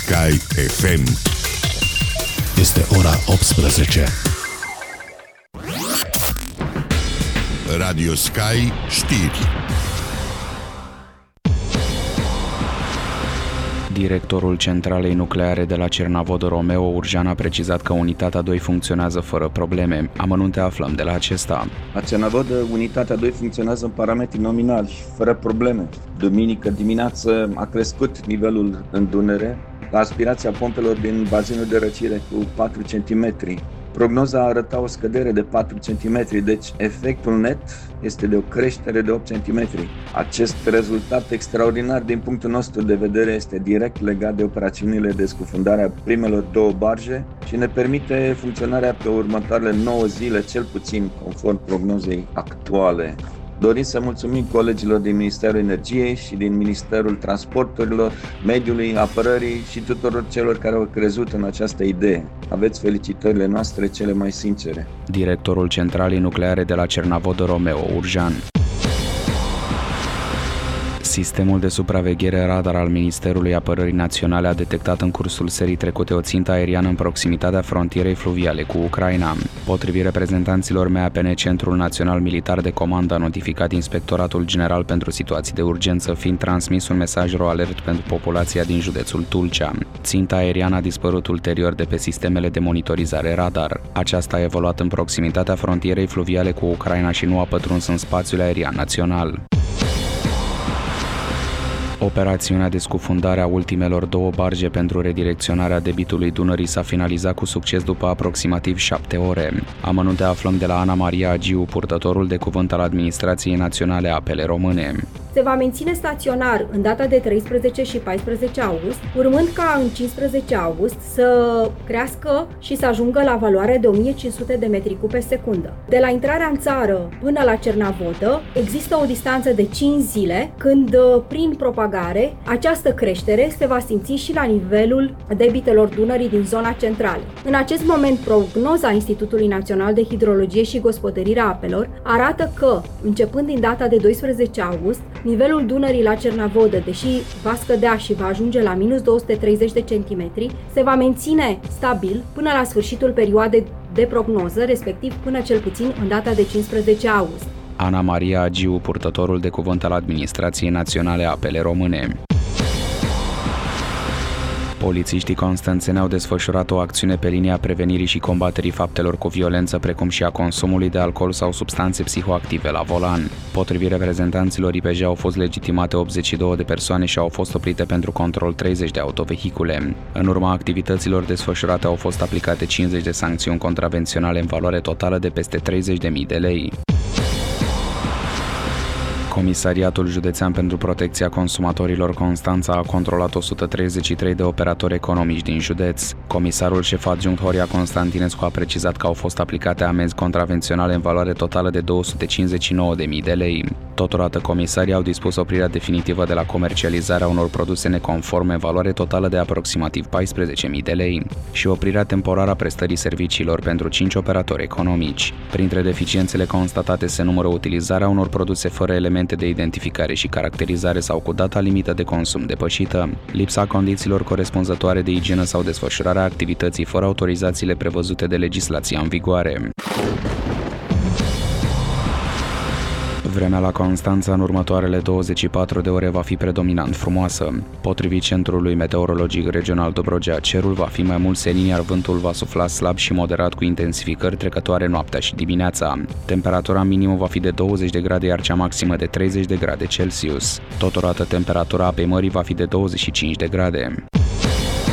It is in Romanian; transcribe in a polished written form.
Sky FM. Este ora 18. Radio Sky știri. Directorul centralei nucleare de la Cernavodă, Romeo Urjan, a precizat că unitatea 2 funcționează fără probleme. Amănunte aflăm de la acesta. La Cernavodă, unitatea 2 funcționează în parametri nominali, fără probleme. Duminică dimineață a crescut nivelul în Dunăre la aspirația pompelor din bazinul de răcire cu 4 cm. Prognoza arăta o scădere de 4 cm, deci efectul net este de o creștere de 8 cm. Acest rezultat extraordinar din punctul nostru de vedere este direct legat de operațiunile de scufundare a primelor 2 barje și ne permite funcționarea pe următoarele 9 zile, cel puțin conform prognozei actuale. Dorim să mulțumim colegilor din Ministerul Energiei și din Ministerul Transporturilor, Mediului, Apărării și tuturor celor care au crezut în această idee. Aveți felicitările noastre cele mai sincere. Directorul centralei nucleare de la Cernavodă, Romeo Urjan. Sistemul de supraveghere radar al Ministerului Apărării Naționale a detectat în cursul serii trecute o țintă aeriană în proximitatea frontierei fluviale cu Ucraina. Potrivit reprezentanților MAPN, Centrul Național Militar de Comandă a notificat Inspectoratul General pentru Situații de Urgență, fiind transmis un mesaj RoAlert pentru populația din județul Tulcea. Ținta aeriană a dispărut ulterior de pe sistemele de monitorizare radar. Aceasta a evoluat în proximitatea frontierei fluviale cu Ucraina și nu a pătruns în spațiul aerian național. Operațiunea de scufundare a ultimelor 2 barje pentru redirecționarea debitului Dunării s-a finalizat cu succes după aproximativ 7 ore. Amănunte aflăm de la Ana Maria Agiu, purtătorul de cuvânt al Administrației Naționale Apele Române. Se va menține staționar în data de 13 și 14 august, urmând ca în 15 august să crească și să ajungă la valoare de 1500 de metri cub pe secundă. De la intrarea în țară până la Cernavodă există o distanță de 5 zile, când prin propagare această creștere se va simți și la nivelul debitelor Dunării din zona centrală. În acest moment, prognoza Institutului Național de Hidrologie și Gospodărire a Apelor arată că, începând din data de 12 august, nivelul Dunării la Cernavodă, deși va scădea și va ajunge la minus 230 de centimetri, se va menține stabil până la sfârșitul perioadei de prognoză, respectiv până cel puțin în data de 15 august. Ana Maria Agiu, purtătorul de cuvânt al Administrației Naționale Apele Române. Polițiștii constanțeni au desfășurat o acțiune pe linia prevenirii și combaterii faptelor cu violență, precum și a consumului de alcool sau substanțe psihoactive la volan. Potrivit reprezentanților IPJ, au fost legitimate 82 de persoane și au fost oprite pentru control 30 de autovehicule. În urma activităților desfășurate au fost aplicate 50 de sancțiuni contravenționale în valoare totală de peste 30.000 de lei. Comisariatul Județean pentru Protecția Consumatorilor Constanța a controlat 133 de operatori economici din județ. Comisarul șef adjunct Horia Constantinescu a precizat că au fost aplicate amenzi contravenționale în valoare totală de 259.000 de lei. Totodată, comisarii au dispus oprirea definitivă de la comercializarea unor produse neconforme în valoare totală de aproximativ 14.000 de lei și oprirea temporară a prestării serviciilor pentru 5 operatori economici. Printre deficiențele constatate se numără utilizarea unor produse fără elemente de identificare și caracterizare sau cu data limită de consum depășită, lipsa condițiilor corespunzătoare de igienă sau desfășurarea activității fără autorizațiile prevăzute de legislația în vigoare. Vremea la Constanța în următoarele 24 de ore va fi predominant frumoasă. Potrivit Centrului Meteorologic Regional Dobrogea, cerul va fi mai mult senin, iar vântul va sufla slab și moderat cu intensificări trecătoare noaptea și dimineața. Temperatura minimă va fi de 20 de grade, iar cea maximă de 30 de grade Celsius. Totodată, temperatura apei mării va fi de 25 de grade.